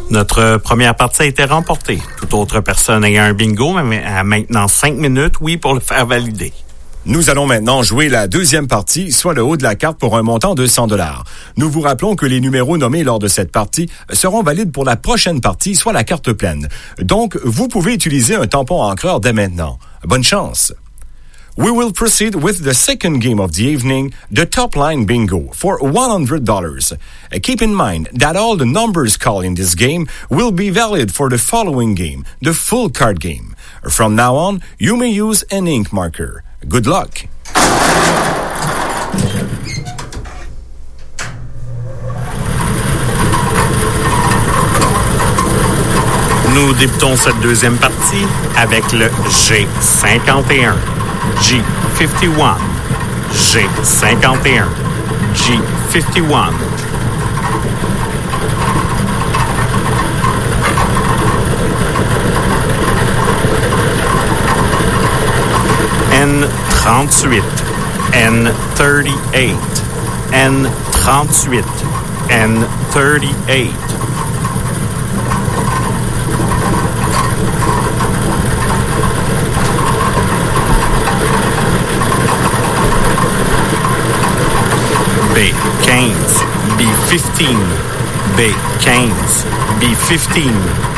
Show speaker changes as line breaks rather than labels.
Notre première partie a été remportée. Toute autre personne ayant un bingo a maintenant 5 minutes, pour le faire valider.
Nous allons maintenant jouer la deuxième partie, soit le haut de la carte pour un montant de 100 $. Nous vous rappelons que les numéros nommés lors de cette partie seront valides pour la prochaine partie, soit la carte pleine. Donc, vous pouvez utiliser un tampon encreur dès maintenant. Bonne chance! We will proceed with the second game of the evening, the top line bingo, for $100. Keep in mind that all the numbers called in this game will be valid for the following game, the full card game. From now on, you may use an ink marker. Good luck!
Nous débutons cette deuxième partie avec le G51. G51, G51, G51. N38, N38, N38, N38. B15, B15, B15, B15.